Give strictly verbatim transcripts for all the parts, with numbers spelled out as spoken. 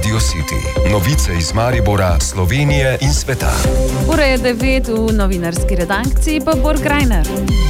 Radio City. Novice iz Maribora, Slovenije in sveta. Ura je devet, v novinarski redakciji pa Bor Grajner.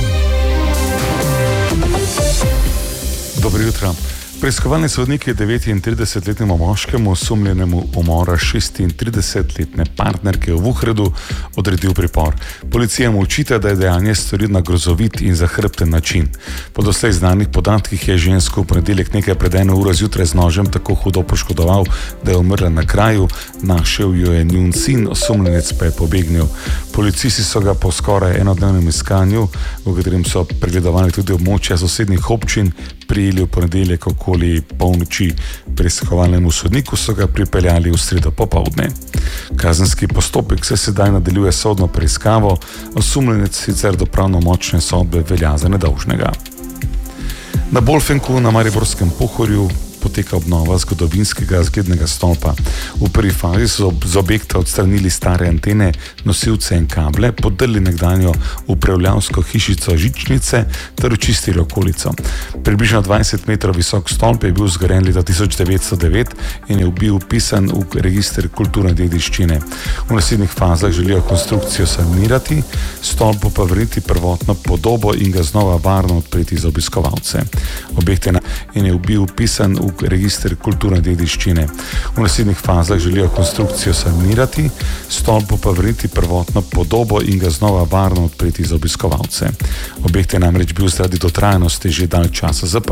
Dobro jutro. Preiskovalni sodnik je devetintridesetletnemu moškemu osumljenemu umora šestintridesetletne partnerke v Vuhredu odredil pripor. Policija mu očita, da je dejanje storil na grozovit in zahrbten način. Po doslej znanih podatkih je žensko v ponedeljek nekaj pred eno uro zjutraj z nožem tako hudo poškodoval, da je umrla na kraju. Našel jo je njun sin, osumljenec pa je pobegnil. Policisti so ga po skoraj enodnevnem iskanju, v katerem so pregledovali tudi območja sosednjih občin, prijeli v ponedeljek okoli polnoči. Preiskovalnemu sodniku so ga pripeljali v sredo popoldne. Kazenski postopek se sedaj nadaljuje sodno preiskavo, osumljenec sicer do pravnomočne sodbe velja za nedolžnega. Na Bolfenku na Mariborskem Pohorju poteka obnova zgodovinskega zglednega stolpa. V prvi fazi so z objekta odstranili stare antene, nosilce in kable, podrli nekdanjo upravljavsko hišico žičnice ter očistili okolico. Približno dvajset metrov visok stolp je bil zgrajen leta tisoč devetsto devet in je bil vpisan v register kulturne dediščine. V naslednjih fazah želijo konstrukcijo sanirati, stolpu pa vrniti prvotno podobo in ga znova varno odpreti za obiskovalce. Objekt je, in je bil vpisan v register kulturne dediščine. V naslednjih fazah želijo konstrukcijo sanirati, stolpu pa vrniti prvotno podobo in ga znova varno odpreti za obiskovalce. Objekt je namreč bil zaradi dotrajanosti že dalj časa zaprt.